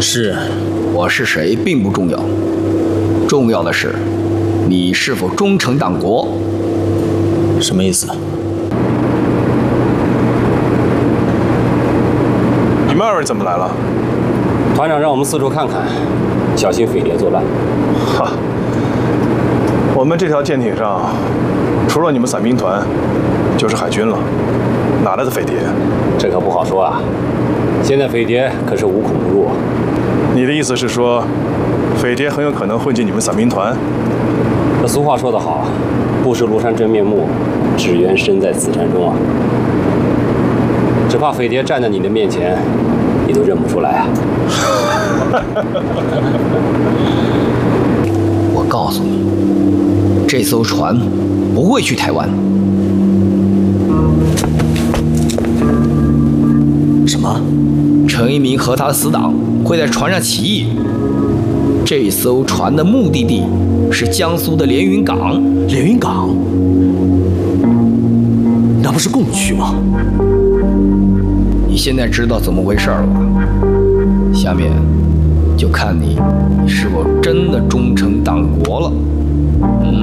是， 我是谁并不重要，重要的是你是否忠诚党国。 什么意思？ 你们二位怎么来了？ 团长让我们四处看看，小心匪谍作乱。 哈，我们这条舰艇上，除了你们伞兵团，就是海军了，哪来的匪谍？ 这可不好说啊，现在匪谍可是无孔不入。 你的意思是说，匪谍很有可能混进你们伞兵团？ 这俗话说得好，不识庐山真面目，只缘身在此山中啊。只怕匪谍站在你的面前，你都认不出来啊。 我告诉你，这艘船不会去台湾。 什么？ 陈一鸣和他的死党会在船上起义。这艘船的目的地是江苏的连云港。 连云港？那不是共区吗？ 你现在知道怎么回事了吧？下面就看你是否真的忠诚党国了。